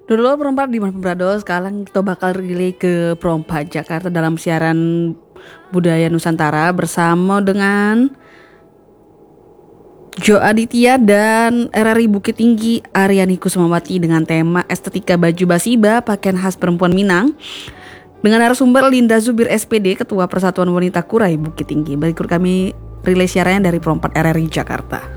Dulu perempat di Brado, sekarang kita bakal relay ke perempat Jakarta dalam siaran budaya Nusantara bersama dengan Jo Aditya dan RRI Bukit Tinggi Aryani Kusumawati dengan tema estetika baju basiba pakaian khas perempuan Minang dengan narasumber Linda Zubir SPD Ketua Persatuan Wanita Kurai Bukit Tinggi. Berikut kami relay siarannya dari perempat RRI Jakarta.